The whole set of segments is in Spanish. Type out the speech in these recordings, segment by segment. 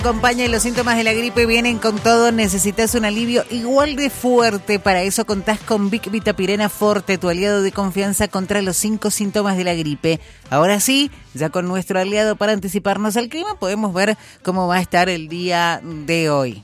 Acompaña y los síntomas de la gripe vienen con todo. Necesitas un alivio igual de fuerte. Para eso contás con Vic Vitapirena Forte, tu aliado de confianza contra los 5 síntomas de la gripe. Ahora sí, ya con nuestro aliado para anticiparnos al clima, podemos ver cómo va a estar el día de hoy.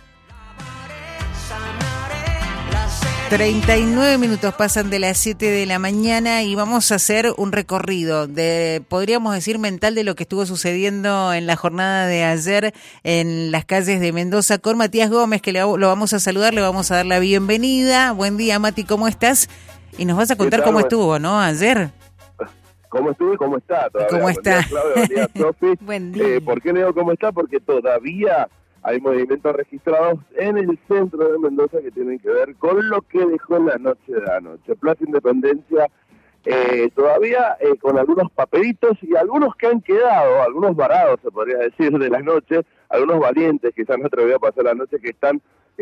39 minutos pasan de las 7 de la mañana y vamos a hacer un recorrido de, podríamos decir, mental de lo que estuvo sucediendo en la jornada de ayer en las calles de Mendoza con Matías Gómez, que lo vamos a saludar, le vamos a dar la bienvenida. Buen día, Mati, ¿cómo estás? Y nos vas a contar cómo estuvo, ¿no? Ayer. ¿Cómo estuvo y cómo está todavía? ¿Cómo está? Buen día, Claudio, buen día, Sofi. Buen día. ¿Por qué le digo cómo está? Porque todavía hay movimientos registrados en el centro de Mendoza que tienen que ver con lo que dejó en la noche de anoche. Plaza Independencia todavía con algunos papelitos y algunos que han quedado, algunos varados se podría decir de la noche, algunos valientes que se han atrevido a pasar la noche que están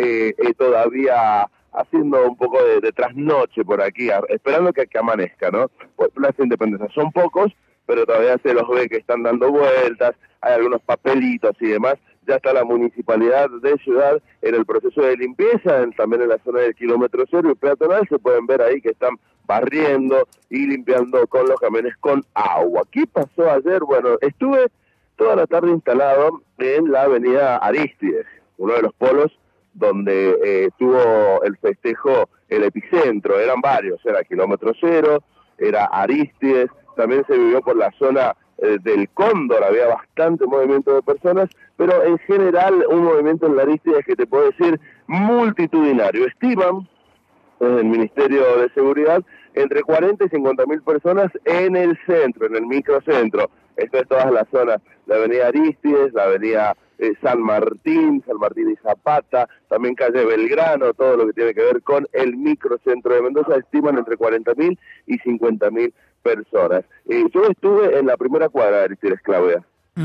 todavía haciendo un poco de trasnoche por aquí, esperando que amanezca, ¿no? Pues Plaza Independencia son pocos, pero todavía se los ve que están dando vueltas, hay algunos papelitos y demás. Ya está la Municipalidad de Ciudad en el proceso de limpieza, también en la zona del kilómetro cero y peatonal, se pueden ver ahí que están barriendo y limpiando con los camiones con agua. ¿Qué pasó ayer? Bueno, estuve toda la tarde instalado en la avenida Arístides, uno de los polos donde tuvo el festejo el epicentro, eran varios, era kilómetro cero, era Arístides, también se vivió por la zona del Cóndor, había bastante movimiento de personas, pero en general un movimiento en la Arístides que te puedo decir multitudinario. Estiman desde el Ministerio de Seguridad entre 40 y 50.000 personas en el centro, en el microcentro. Esto es toda la zona, la avenida Arístides, la avenida San Martín y Zapata, también calle Belgrano, todo lo que tiene que ver con el microcentro de Mendoza, estiman entre 40.000 y 50.000 personas. Yo estuve en la primera cuadra de Arístides, Claudia.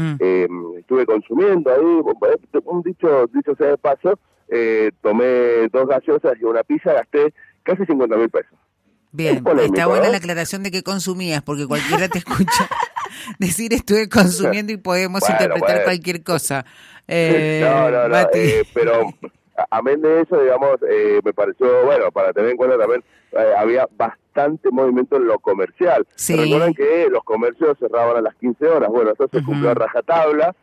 Estuve consumiendo ahí, un dicho sea de paso, tomé 2 gaseosas y una pizza, gasté casi 50.000 pesos. Bien, está buena la aclaración de que consumías, porque cualquiera te escucha decir estuve consumiendo y podemos interpretar cualquier cosa. No, Mati. Pero amén de eso, digamos, me pareció, bueno, para tener en cuenta también, había bastante movimiento en lo comercial. Sí. Recuerdan que los comercios cerraban a las 15 horas, bueno, eso se cumplió a rajatabla,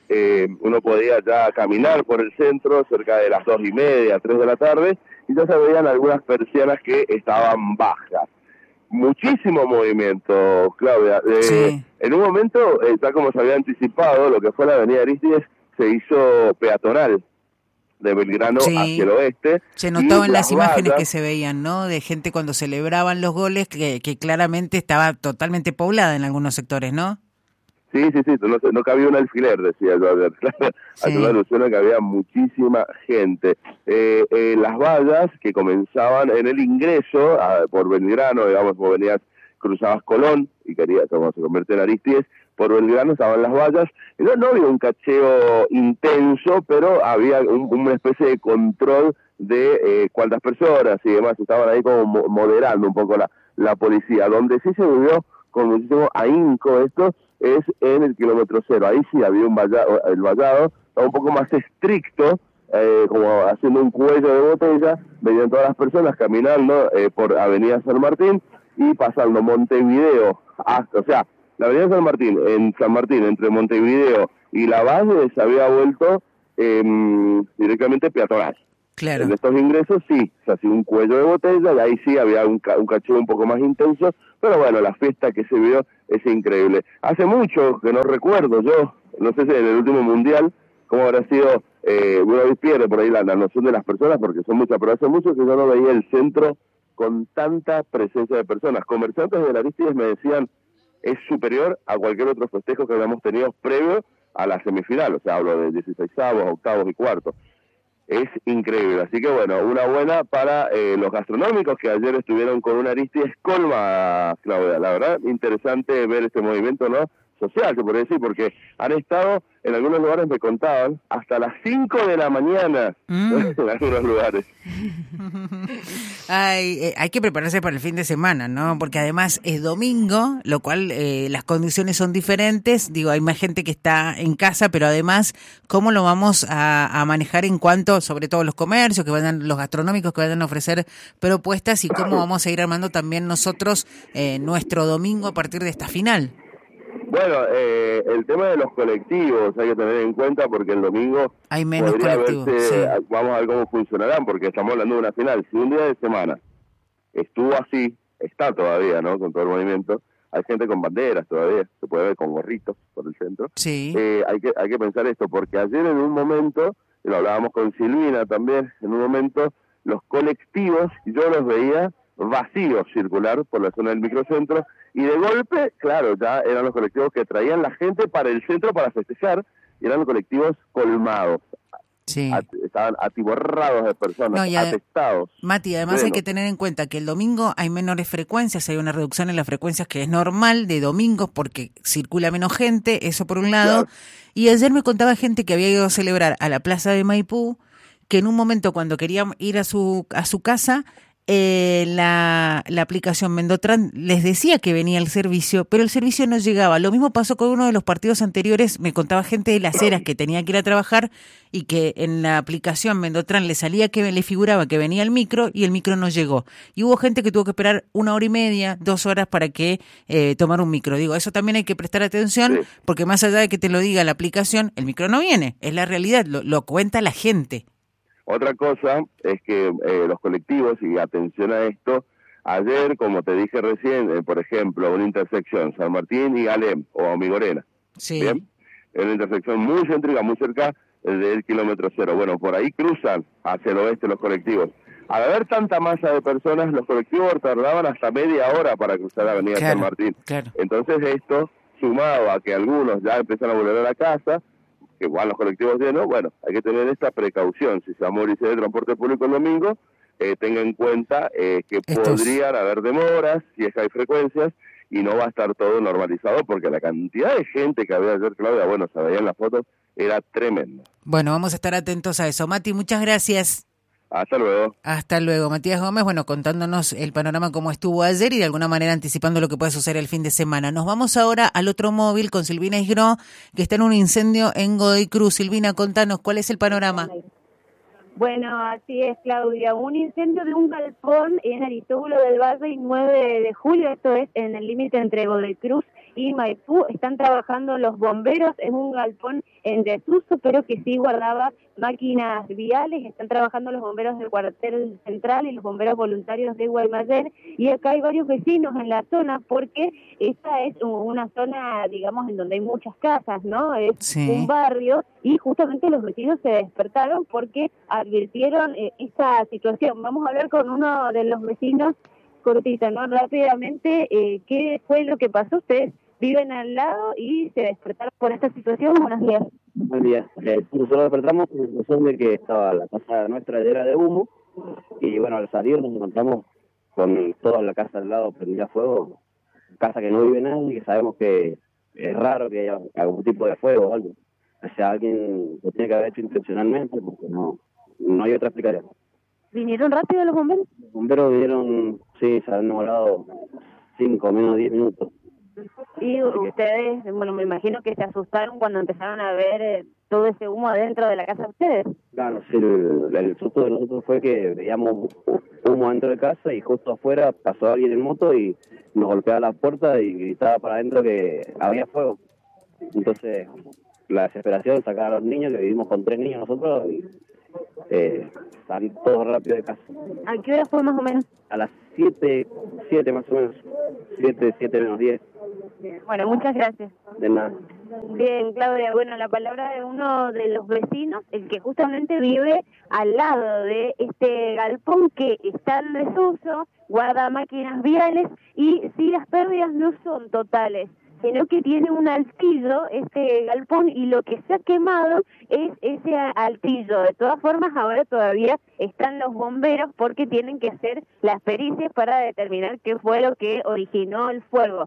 uno podía ya caminar por el centro cerca de las 2:30, 3 de la tarde, y ya se veían algunas persianas que estaban bajas. Muchísimo movimiento, Claudia. Sí. En un momento, ya como se había anticipado, lo que fue la avenida Arístides se hizo peatonal de Belgrano hacia el oeste. Se notaba en las imágenes que se veían, ¿no? De gente cuando celebraban los goles, que claramente estaba totalmente poblada en algunos sectores, ¿no? Sí, no cabía un alfiler, decía yo ayer. Hace una alusión a que había muchísima gente. Las vallas que comenzaban en el ingreso por Belgrano, digamos, vos venías, cruzabas Colón y querías, como se convierte en Arístides, por Belgrano estaban las vallas. No había un cacheo intenso, pero había una especie de control de cuántas personas y demás. Estaban ahí como moderando un poco la policía. Donde sí se vivió con muchísimo ahínco esto es en el kilómetro cero. Ahí sí había el vallado estaba un poco más estricto, como haciendo un cuello de botella, venían todas las personas caminando por Avenida San Martín y pasando Montevideo hasta, o sea, la Avenida San Martín, entre Montevideo y La Valle, se había vuelto directamente peatonal. Claro. En estos ingresos sí, se hacía un cuello de botella y ahí sí había un cacheo un poco más intenso, pero bueno, la fiesta que se vio es increíble. Hace mucho que no recuerdo yo, no sé si en el último mundial, cómo habrá sido, uno pierde por ahí la noción de las personas porque son muchas, pero hace mucho que yo no veía el centro con tanta presencia de personas. Comerciantes de la Arístides me decían, es superior a cualquier otro festejo que habíamos tenido previo a la semifinal, o sea, hablo de 16avos, octavos y cuartos. Es increíble, así que bueno, una buena para los gastronómicos que ayer estuvieron con una Arístides colmada, Claudia. La verdad, interesante ver este movimiento, ¿no? social, se podría decir, porque han estado, en algunos lugares me contaban, hasta las 5 de la mañana en algunos lugares. Hay que prepararse para el fin de semana, ¿no? Porque además es domingo, lo cual las condiciones son diferentes. Digo, hay más gente que está en casa, pero además, ¿cómo lo vamos a manejar en cuanto, sobre todo los comercios, los gastronómicos que vayan a ofrecer propuestas y cómo vamos a ir armando también nosotros nuestro domingo a partir de esta final? Bueno, el tema de los colectivos hay que tener en cuenta porque el domingo hay menos colectivos. Sí. Vamos a ver cómo funcionarán porque estamos hablando de una final. Si un día de semana estuvo así, está todavía, ¿no? Con todo el movimiento. Hay gente con banderas todavía, se puede ver con gorritos por el centro. Sí. Hay que pensar esto porque ayer en un momento, lo hablábamos con Silvina también, en un momento los colectivos, yo los veía vacíos circular por la zona del microcentro y de golpe, claro, ya eran los colectivos que traían la gente para el centro para festejar y eran los colectivos colmados. Sí. Estaban atiborrados de personas, atestados. Mati, además hay que tener en cuenta que el domingo hay menores frecuencias, hay una reducción en las frecuencias que es normal de domingos porque circula menos gente, eso por un lado. Claro. Y ayer me contaba gente que había ido a celebrar a la plaza de Maipú, que en un momento cuando querían ir a su casa, la aplicación Mendotran les decía que venía el servicio, pero el servicio no llegaba. Lo mismo pasó con uno de los partidos anteriores, me contaba gente de Las Heras que tenía que ir a trabajar y que en la aplicación Mendotran le salía que le figuraba que venía el micro y el micro no llegó. Y hubo gente que tuvo que esperar 1 hora y media, 2 horas para que tomar un micro. Digo, eso también hay que prestar atención porque más allá de que te lo diga la aplicación, el micro no viene, es la realidad, lo cuenta la gente. Otra cosa es que los colectivos, y atención a esto, ayer, como te dije recién, por ejemplo, una intersección, San Martín y Alem, o Omigorena, sí. ¿Bien? Es una intersección muy céntrica, muy cerca del kilómetro cero. Bueno, por ahí cruzan hacia el oeste los colectivos. Al haber tanta masa de personas, los colectivos tardaban hasta media hora para cruzar la avenida San Martín. Claro. Entonces esto, sumado a que algunos ya empiezan a volver a la casa, que van los colectivos llenos, bueno, hay que tener esta precaución. Si se va a movilizar el transporte público el domingo, tenga en cuenta que podrían haber demoras, si es que hay frecuencias, y no va a estar todo normalizado, porque la cantidad de gente que había ayer, Claudia, bueno, se veía en las fotos, era tremenda. Bueno, vamos a estar atentos a eso. Mati, muchas gracias. Hasta luego. Hasta luego. Matías Gómez, bueno, contándonos el panorama como estuvo ayer y de alguna manera anticipando lo que puede suceder el fin de semana. Nos vamos ahora al otro móvil con Silvina Isgró, que está en un incendio en Godoy Cruz. Silvina, contanos, ¿cuál es el panorama? Bueno, así es, Claudia. Un incendio de un galpón en Aristóbulo del Valle y 9 de julio, esto es en el límite entre Godoy Cruz y Maipú. Están trabajando los bomberos en un galpón en desuso, pero que sí guardaba máquinas viales. Están trabajando los bomberos del cuartel central y los bomberos voluntarios de Guaymallén. Y acá hay varios vecinos en la zona porque esta es una zona, digamos, en donde hay muchas casas, ¿no? Es un barrio y justamente los vecinos se despertaron porque advirtieron esta situación. Vamos a hablar con uno de los vecinos, cortita, ¿no? Rápidamente, ¿qué fue lo que pasó? Ustedes viven al lado y se despertaron por esta situación. Buenos días. Buen día. Nosotros despertamos por la razón de que estaba la casa nuestra llena de humo y bueno, al salir nos encontramos con toda la casa al lado prendida a fuego, casa que no vive nadie, que sabemos que es raro que haya algún tipo de fuego o algo. O sea, alguien lo tiene que haber hecho intencionalmente porque no hay otra explicación. ¿Vinieron rápido los bomberos? Los bomberos vinieron, sí, se han demorado 5 menos 10 minutos. Y ustedes, bueno, me imagino que se asustaron cuando empezaron a ver todo ese humo adentro de la casa de ustedes. Claro, sí, el susto de nosotros fue que veíamos humo dentro de casa y justo afuera pasó alguien en moto y nos golpeaba la puerta y gritaba para adentro que había fuego. Entonces, la desesperación, sacar a los niños, que vivimos con 3 niños nosotros, y salir todos rápido de casa. ¿A qué hora fue más o menos? A las 7 más o menos, 7 menos 10. Bueno, muchas gracias. De nada. Bien, Claudia, bueno, la palabra de uno de los vecinos, el que justamente vive al lado de este galpón que está en desuso, guarda máquinas viales y si las pérdidas no son totales, sino que tiene un altillo, este galpón, y lo que se ha quemado es ese altillo. De todas formas, ahora todavía están los bomberos porque tienen que hacer las pericias para determinar qué fue lo que originó el fuego.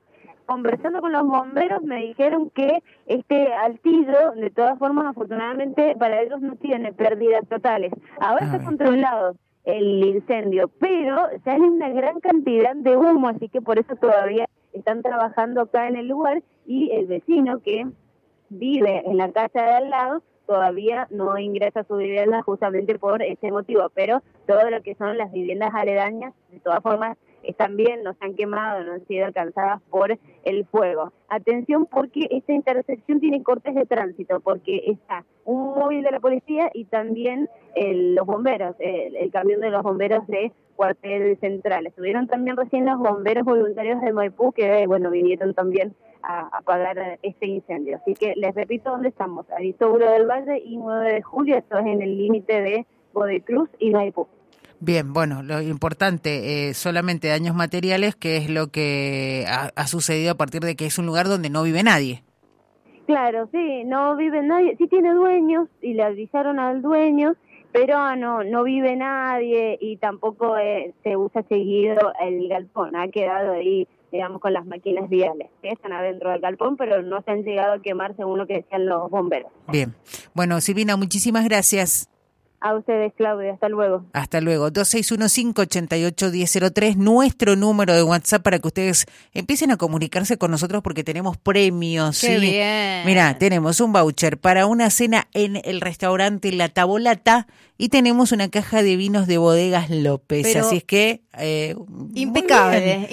conversando con los bomberos me dijeron que este altillo, de todas formas, afortunadamente para ellos no tiene pérdidas totales. Ahora está controlado el incendio, pero sale una gran cantidad de humo, así que por eso todavía están trabajando acá en el lugar, y el vecino que vive en la casa de al lado todavía no ingresa a su vivienda justamente por ese motivo, pero todo lo que son las viviendas aledañas, de todas formas, están bien, no se han quemado, no han sido alcanzadas por el fuego. Atención, porque esta intersección tiene cortes de tránsito, porque está un móvil de la policía y también los bomberos, el camión de los bomberos de Cuartel Central. Estuvieron también recién los bomberos voluntarios de Maipú, que vinieron también a apagar este incendio. Así que les repito dónde estamos: Aristóbulo del Valle y 9 de julio, esto es en el límite de Godoy Cruz y Maipú. Bien, bueno, lo importante, solamente daños materiales, que es lo que ha sucedido a partir de que es un lugar donde no vive nadie. Claro, sí, no vive nadie, sí tiene dueños y le avisaron al dueño, pero no vive nadie y tampoco se usa seguido el galpón, ha quedado ahí, digamos, con las máquinas viales, que están adentro del galpón, pero no se han llegado a quemar según lo que decían los bomberos. Bien, bueno, Silvina, muchísimas gracias. A ustedes, Claudia, hasta luego. Hasta luego. 2615-881003, nuestro número de WhatsApp para que ustedes empiecen a comunicarse con nosotros porque tenemos premios. ¡Qué ¿sí? bien! Mira, tenemos un voucher para una cena en el restaurante La Tabolata y tenemos una caja de vinos de Bodegas López. Pero así es que... impecable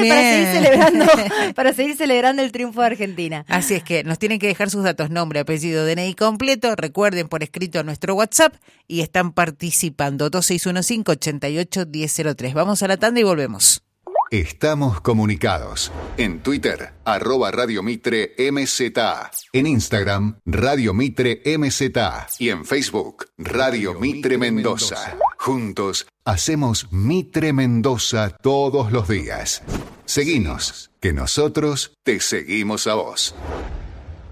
para seguir celebrando el triunfo de Argentina. Así es que nos tienen que dejar sus datos, nombre, apellido, DNI completo, recuerden por escrito a nuestro WhatsApp y están participando. 2615-881003. Vamos a la tanda y volvemos. Estamos comunicados en Twitter, @Radio Mitre MZA, en Instagram, Radio Mitre MZA y en Facebook, Radio Mitre Mendoza. Juntos hacemos Mitre Mendoza todos los días. Seguinos, que nosotros te seguimos a vos.